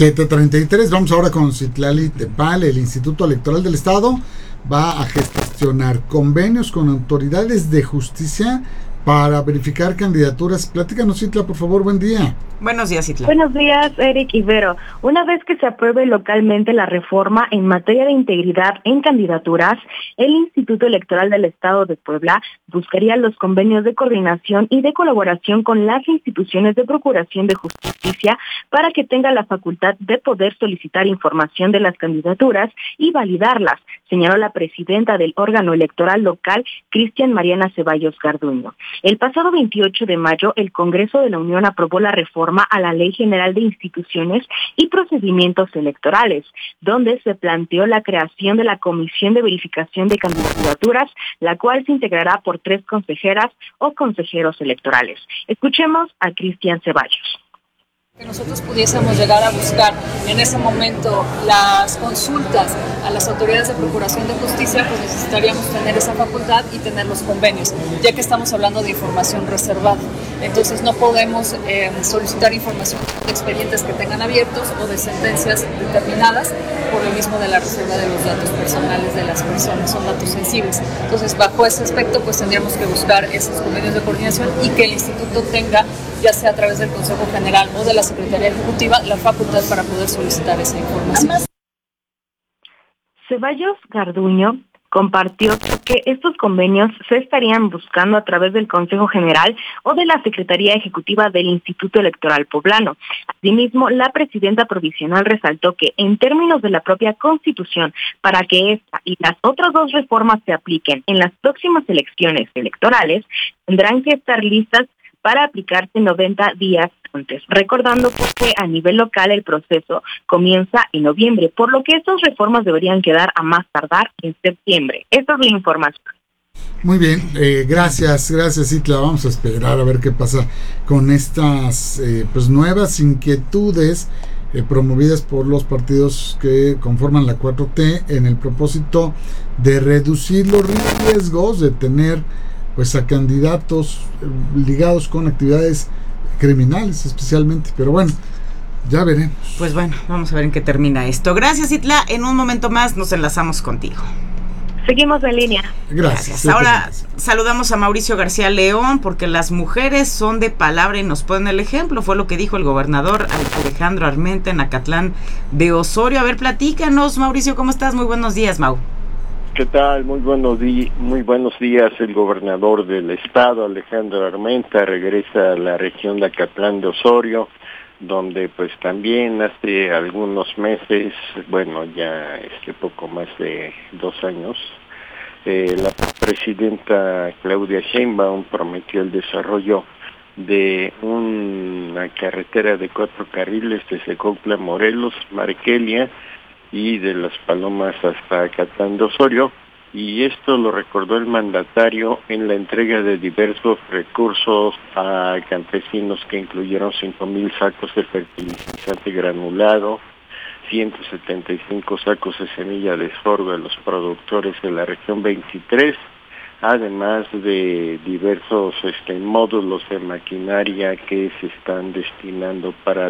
7:33, vamos ahora con Citlali Tepal. El Instituto Electoral del Estado va a gestionar convenios con autoridades de justicia para verificar candidaturas. Platícanos, Citla, por favor, buen día. Buenos días, Citla. Buenos días, Eric Ibero. Una vez que se apruebe localmente la reforma en materia de integridad en candidaturas, el Instituto Electoral del Estado de Puebla buscaría los convenios de coordinación y de colaboración con las instituciones de procuración de justicia para que tenga la facultad de poder solicitar información de las candidaturas y validarlas, señaló la presidenta del órgano electoral local, Cristian Mariana Ceballos Garduño. El pasado 28 de mayo, el Congreso de la Unión aprobó la reforma a la Ley General de Instituciones y Procedimientos Electorales, donde se planteó la creación de la Comisión de Verificación de Candidaturas, la cual se integrará por 3 consejeras o consejeros electorales. Escuchemos a Cristian Ceballos. Que nosotros pudiésemos llegar a buscar en ese momento las consultas a las autoridades de procuración de justicia, pues necesitaríamos tener esa facultad y tener los convenios, ya que estamos hablando de información reservada. Entonces no podemos solicitar información de expedientes que tengan abiertos o de sentencias determinadas por lo mismo de la reserva de los datos personales de las personas, son datos sensibles. Entonces bajo ese aspecto pues tendríamos que buscar esos convenios de coordinación y que el instituto tenga, ya sea a través del Consejo General o de la Secretaría Ejecutiva, la facultad para poder solicitar esa información. Ceballos Garduño compartió que estos convenios se estarían buscando a través del Consejo General o de la Secretaría Ejecutiva del Instituto Electoral Poblano. Asimismo, la presidenta provisional resaltó que en términos de la propia Constitución, para que esta y las otras 2 reformas se apliquen en las próximas elecciones electorales, tendrán que estar listas para aplicarse 90 días antes, recordando que a nivel local el proceso comienza en noviembre, por lo que estas reformas deberían quedar a más tardar en septiembre. Esta es la información. Muy bien, gracias Citla. Vamos a esperar a ver qué pasa con estas pues nuevas inquietudes promovidas por los partidos que conforman la 4T en el propósito de reducir los riesgos de tener pues a candidatos ligados con actividades criminales especialmente, pero bueno, ya veremos. Pues bueno, vamos a ver en qué termina esto. Gracias, Citla. En un momento más nos enlazamos contigo. Seguimos en línea. Gracias. Ahora saludamos a Mauricio García León, porque las mujeres son de palabra y nos ponen el ejemplo. Fue lo que dijo el gobernador Alejandro Armenta en Acatlán de Osorio. A ver, platícanos, Mauricio, ¿cómo estás? Muy buenos días, Mau. ¿Qué tal? Muy buenos días. El gobernador del estado, Alejandro Armenta, regresa a la región de Acatlán de Osorio, donde pues también hace algunos meses, bueno, ya poco más de 2 años, la presidenta Claudia Sheinbaum prometió el desarrollo de una carretera de 4 carriles desde Cuautla, Morelos, Marquelia, y de Las Palomas hasta Acatlán de Osorio, y esto lo recordó el mandatario en la entrega de diversos recursos a campesinos que incluyeron 5,000 sacos de fertilizante granulado, 175 sacos de semilla de sorgo a los productores de la región 23, además de diversos módulos de maquinaria que se están destinando para